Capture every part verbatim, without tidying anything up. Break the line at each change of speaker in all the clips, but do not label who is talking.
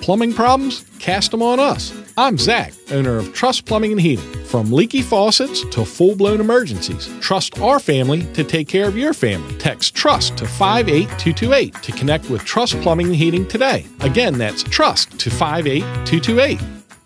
plumbing problems? Cast them on us. I'm Zach, owner of Trust Plumbing and Heating. From leaky faucets to full-blown emergencies, trust our family to take care of your family. Text TRUST to five eight two two eight to connect with Trust Plumbing and Heating today. Again, that's TRUST to five eight two two eight.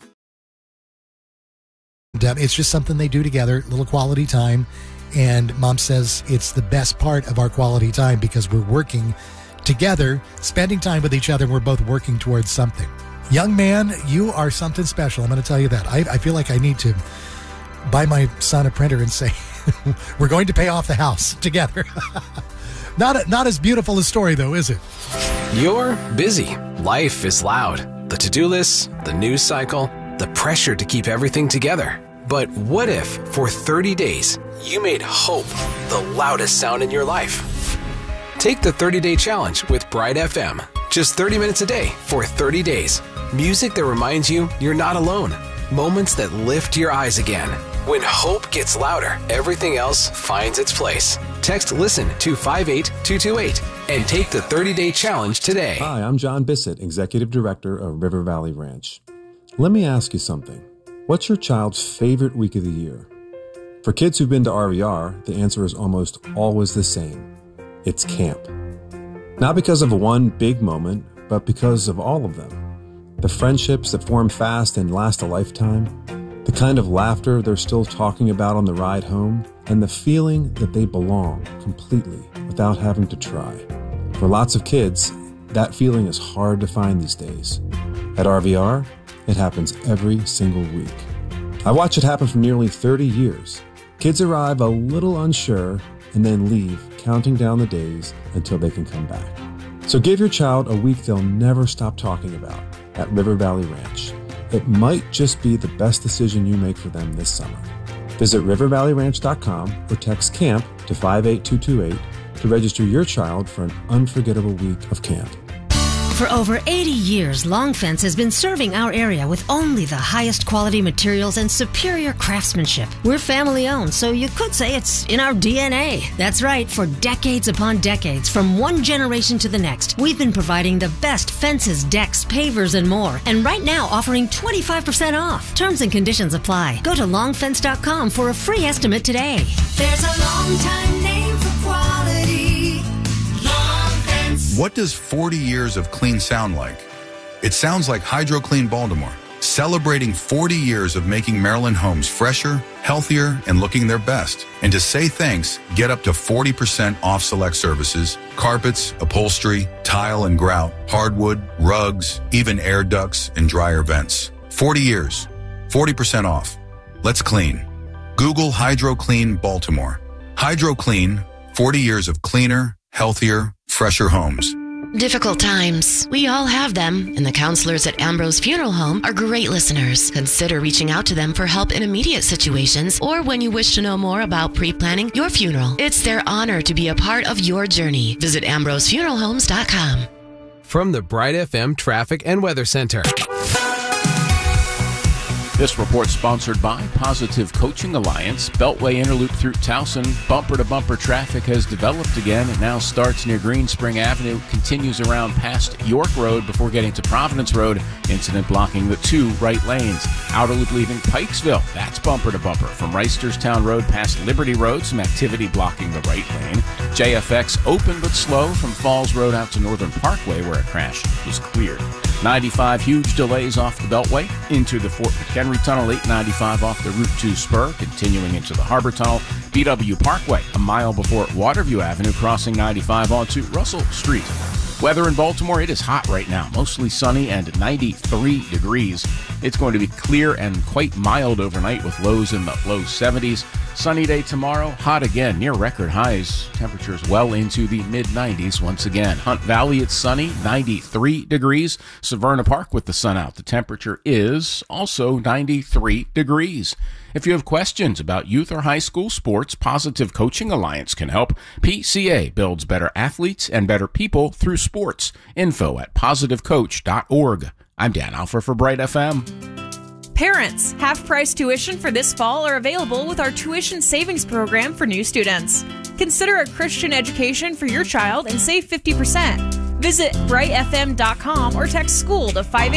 It's just something they do together, little quality time. And Mom says it's the best part of our quality time because we're working together, spending time with each other, and we're both working towards something. Young man, you are something special. I'm going to tell you that. I, I feel like I need to buy my son a printer and say, we're going to pay off the house together. Not a, not as beautiful a story, though, is it?
You're busy. Life is loud. The to-do list, the news cycle, the pressure to keep everything together. But what if, for thirty days, you made hope the loudest sound in your life? Take the thirty-day challenge with Bright F M. Just thirty minutes a day for thirty days. Music that reminds you you're not alone. Moments that lift your eyes again. When hope gets louder, everything else finds its place. Text LISTEN to five eight two two eight and take the thirty-day challenge today.
Hi, I'm John Bissett, Executive Director of River Valley Ranch. Let me ask you something. What's your child's favorite week of the year? For kids who've been to R V R, the answer is almost always the same. It's camp. Not because of one big moment, but because of all of them. The friendships that form fast and last a lifetime, the kind of laughter they're still talking about on the ride home, and the feeling that they belong completely without having to try. For lots of kids, that feeling is hard to find these days. At R V R, it happens every single week. I watch it happen for nearly thirty years. Kids arrive a little unsure and then leave, counting down the days until they can come back. So give your child a week they'll never stop talking about at River Valley Ranch. It might just be the best decision you make for them this summer. Visit river valley ranch dot com or text CAMP to five eight two two eight to register your child for an unforgettable week of camp.
For over eighty years, Long Fence has been serving our area with only the highest quality materials and superior craftsmanship. We're family owned, so you could say it's in our D N A. That's right, for decades upon decades, from one generation to the next, we've been providing the best fences, decks, pavers, and more. And right now, offering twenty-five percent off. Terms and conditions apply. Go to long fence dot com for a free estimate today.
There's a long time name for quality.
What does forty years of clean sound like? It sounds like HydroClean Baltimore, celebrating forty years of making Maryland homes fresher, healthier, and looking their best. And to say thanks, get up to forty percent off select services, carpets, upholstery, tile and grout, hardwood, rugs, even air ducts and dryer vents. forty years, forty percent off. Let's clean. Google HydroClean Baltimore. HydroClean, forty years of cleaner, healthier, fresher homes.
Difficult times. We all have them, and the counselors at Ambrose Funeral Home are great listeners. Consider reaching out to them for help in immediate situations or when you wish to know more about pre-planning your funeral. It's their honor to be a part of your journey. Visit ambrose funeral homes dot com.
From the Bright F M Traffic and Weather Center.
This report sponsored by Positive Coaching Alliance. Beltway Interloop through Towson. Bumper-to-bumper traffic has developed again. It now starts near Green Spring Avenue, continues around past York Road before getting to Providence Road. Incident blocking the two right lanes. Outer loop leaving Pikesville. That's bumper-to-bumper. From Reisterstown Road past Liberty Road, some activity blocking the right lane. J F X open but slow from Falls Road out to Northern Parkway where a crash was cleared. ninety-five, huge delays off the Beltway into the Fort McHenry Tunnel, eight ninety-five off the Route two spur, continuing into the Harbor Tunnel. B W Parkway, a mile before Waterview Avenue, crossing ninety-five onto Russell Street. Weather in Baltimore, it is hot right now, mostly sunny and ninety-three degrees. It's going to be clear and quite mild overnight with lows in the low seventies. Sunny day tomorrow, hot again, near record highs. Temperatures well into the mid nineties once again. Hunt Valley, it's sunny, ninety-three degrees. Severna Park with the sun out, the temperature is also ninety-three degrees. If you have questions about youth or high school sports, Positive Coaching Alliance can help. P C A builds better athletes and better people through sports. Info at positive coach dot org. I'm Dan Alfer for Bright F M.
Parents, half-price tuition for this fall are available with our tuition savings program for new students. Consider a Christian education for your child and save fifty percent. Visit bright f m dot com or text school to five